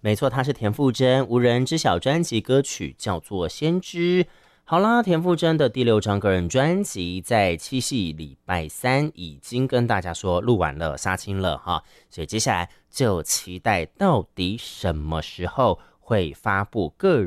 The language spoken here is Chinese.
没错，她是田馥甄，无人知晓专辑歌曲叫做《先知》。好啦，田馥甄的第6张个人专辑在七夕礼拜三已经跟大家说录完了，杀青了哈，所以接下来就期待到底什么时候会发布个人